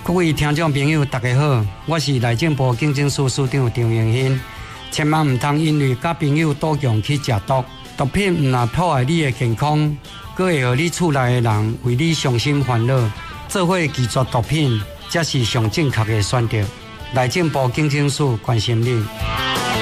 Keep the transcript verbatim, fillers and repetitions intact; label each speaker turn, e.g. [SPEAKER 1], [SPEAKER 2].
[SPEAKER 1] 各位听众朋友，大家好，我是内政部警政署署长张永新。千万唔通因为甲朋友赌强去食毒，毒品唔但破坏你的健康，佫会互你厝内的人为你伤心烦恼，做伙拒绝毒品，才是上正确的选择。内政部警政署关心你。